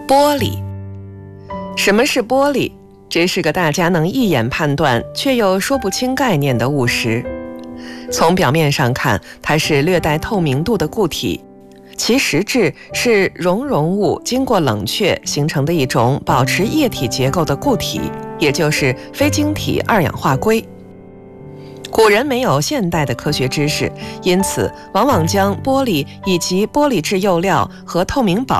玻璃。什么是玻璃？这是个大家能一眼判断却又说不清概念的物实。从表面上看，它是略带透明度的固体，其实质是熔物经过冷却形成的一种保持液体结构的固体，也就是非晶体二氧化硅。古人没有现代的科学知识，因此往往将玻璃以及玻璃质釉料和透明宝